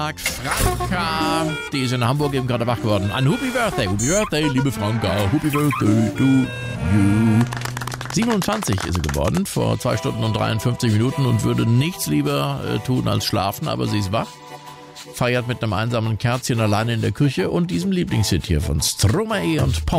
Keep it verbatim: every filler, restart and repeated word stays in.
Franka, die ist in Hamburg eben gerade wach geworden. Ein Happy Birthday, Happy Birthday, liebe Franka, Happy Birthday to you. siebenundzwanzig ist sie geworden, vor zwei Stunden und dreiundfünfzig Minuten und würde nichts lieber äh, tun als schlafen, aber sie ist wach. Feiert mit einem einsamen Kerzchen alleine in der Küche und diesem Lieblingshit hier von Stromae und Paul.